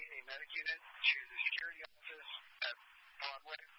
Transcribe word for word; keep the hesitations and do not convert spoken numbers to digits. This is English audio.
a medic unit to the security office at Broadway.